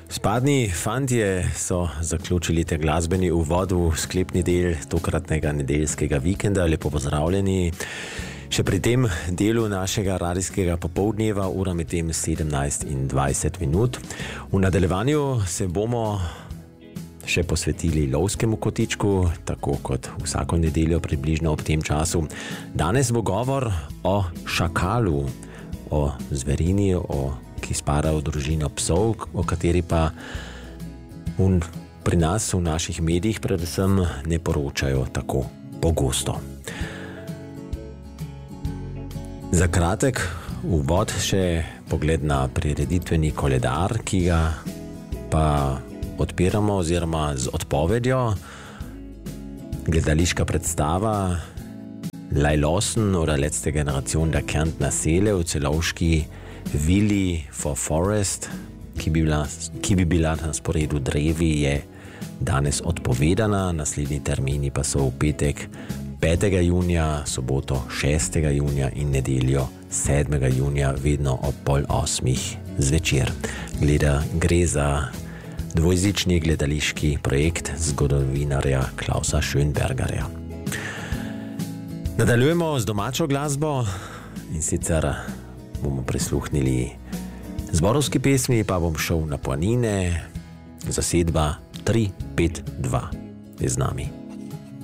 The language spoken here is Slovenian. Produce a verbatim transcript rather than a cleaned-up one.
Spadni fantje so zaključili te glasbeni uvod v sklepni del tokratnega nedeljskega vikenda. Lepo pozdravljeni. Še pri tem delu našega radijskega popoldneva, ura med tem sedemnajst in dvajset minut. V nadaljevanju se bomo še posvetili lovskemu kotičku, tako kot vsako nedeljo približno ob tem času. Danes bo govor o šakalu, o zverini, o ki spada v družino psov, o kateri pa un, pri nas v naših medijih predvsem ne poročajo tako pogosto. Za kratek uvod še pogled na prireditveni koledar, ki ga pa odpiramo oziroma z odpovedjo. Gledališka predstava Lajlosen oder letzte Generation der Kärntner Seele v celovški Vili for Forest, ki bi bila, ki bi bila na sporedu Drevi, je danes odpovedana. Naslednji termini pa so v petek petega junija, soboto šestega junija in nedeljo sedmega junija, vedno ob pol osmih zvečer. Gleda, gre za dvojezični gledališki projekt zgodovinarja Klausa Schönbergerja. Nadaljujemo z domačo glasbo in sicer bomo prisluhnili zborovski pesmi, pa bom šel na planine, zasedba tri pet dva je z nami.